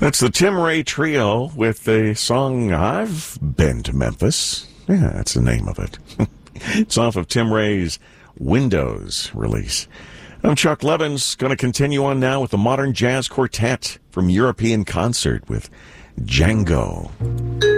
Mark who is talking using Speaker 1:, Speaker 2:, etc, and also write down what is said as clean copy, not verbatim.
Speaker 1: That's the Tim Ray Trio with the song I've Been to Memphis. Yeah, that's the name of it. It's off of Tim Ray's Windows release. I'm Chuck Levins, going to continue on now with the Modern Jazz Quartet from European Concert with Django.